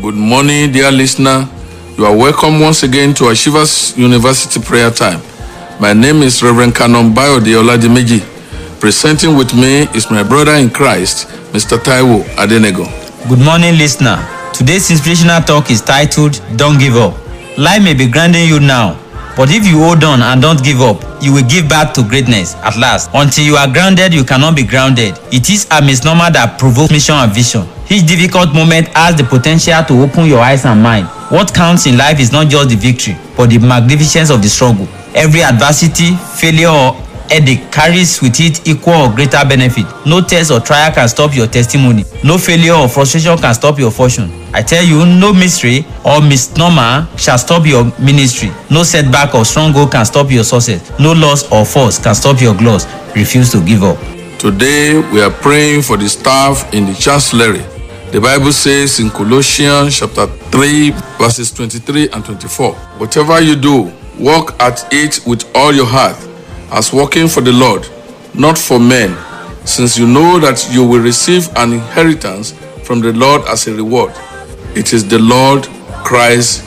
Good morning, dear listener. You are welcome once again to Ashivas University Prayer Time. My name is Reverend Canon Bayode Oladimeji. Presenting with me is my brother in Christ, Mr. Taiwo Adenego. Good morning, listener. Today's inspirational talk is titled, Don't Give Up. Life may be grounding you now, but if you hold on and don't give up, you will give back to greatness at last. Until you are grounded, you cannot be grounded. It is a misnomer that provokes mission and vision. Each difficult moment has the potential to open your eyes and mind. What counts in life is not just the victory, but the magnificence of the struggle. Every adversity, failure, or headache carries with it equal or greater benefit. No test or trial can stop your testimony. No failure or frustration can stop your fortune. I tell you, no mystery or misnomer shall stop your ministry. No setback or stronghold can stop your success. No loss or force can stop your gloss. Refuse to give up. Today, we are praying for the staff in the chancellery. The Bible says in Colossians chapter 3, verses 23 and 24, whatever you do, work at it with all your heart, as working for the Lord, not for men, since you know that you will receive an inheritance from the Lord as a reward. It is the Lord Christ